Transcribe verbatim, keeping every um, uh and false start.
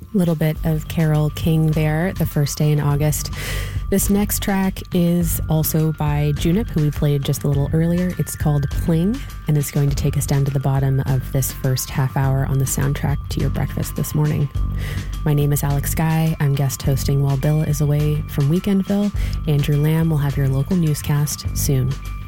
Little bit of Carole King there, The First Day in August. This next track is also by Junip, who we played just a little earlier. It's called Pling, and it's going to take us down to the bottom of this first half hour on the soundtrack to your breakfast this morning. My name is Alex Guy. I'm guest hosting while Bill is away from Weekendville. Andrew Lamb will have your local newscast soon.